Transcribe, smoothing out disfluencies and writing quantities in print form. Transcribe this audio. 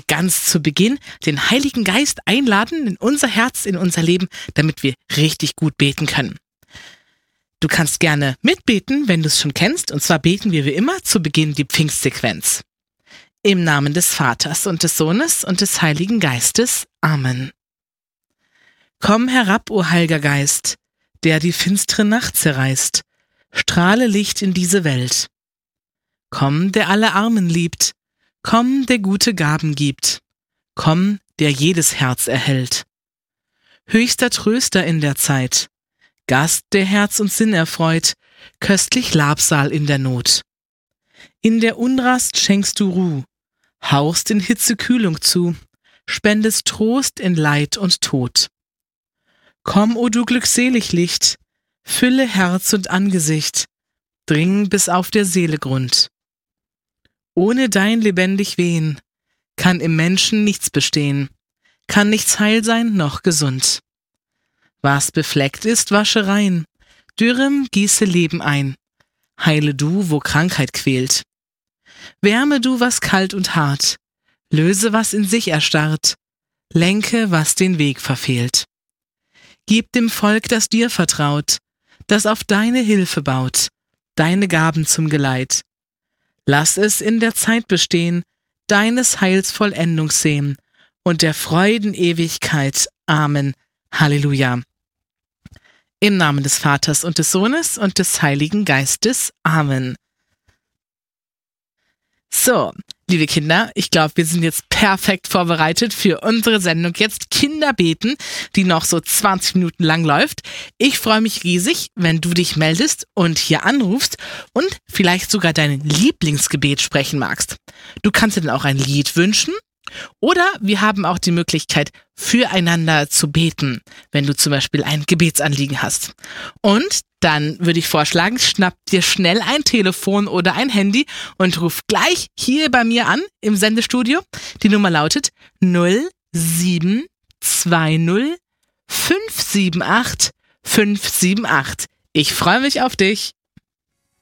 ganz zu Beginn den Heiligen Geist einladen in unser Herz, in unser Leben, damit wir richtig gut beten können. Du kannst gerne mitbeten, wenn du es schon kennst, und zwar beten wir wie immer zu Beginn die Pfingstsequenz. Im Namen des Vaters und des Sohnes und des Heiligen Geistes. Amen. Komm herab, o Heiliger Geist, der die finstere Nacht zerreißt, strahle Licht in diese Welt. Komm, der alle Armen liebt, komm, der gute Gaben gibt, komm, der jedes Herz erhält. Höchster Tröster in der Zeit, Gast, der Herz und Sinn erfreut, köstlich Labsal in der Not. In der Unrast schenkst du Ruh, hauchst in Hitze Kühlung zu, spendest Trost in Leid und Tod. Komm, o du glückselig Licht, fülle Herz und Angesicht, dring bis auf der Seele Grund. Ohne dein lebendig Wehen kann im Menschen nichts bestehen, kann nichts heil sein noch gesund. Was befleckt ist, wasche rein, Dürrem gieße Leben ein, heile du, wo Krankheit quält. Wärme du, was kalt und hart, löse, was in sich erstarrt, lenke, was den Weg verfehlt. Gib dem Volk, das dir vertraut, das auf deine Hilfe baut, deine Gaben zum Geleit. Lass es in der Zeit bestehen, deines Heils Vollendung sehen und der Freuden Ewigkeit. Amen. Halleluja. Im Namen des Vaters und des Sohnes und des Heiligen Geistes. Amen. So, liebe Kinder, ich glaube, wir sind jetzt perfekt vorbereitet für unsere Sendung jetzt Kinder beten, die noch so 20 Minuten lang läuft. Ich freue mich riesig, wenn du dich meldest und hier anrufst und vielleicht sogar dein Lieblingsgebet sprechen magst. Du kannst dir dann auch ein Lied wünschen. Oder wir haben auch die Möglichkeit, füreinander zu beten, wenn du zum Beispiel ein Gebetsanliegen hast. Und dann würde ich vorschlagen, schnapp dir schnell ein Telefon oder ein Handy und ruf gleich hier bei mir an im Sendestudio. Die Nummer lautet 0720 578 578. Ich freue mich auf dich.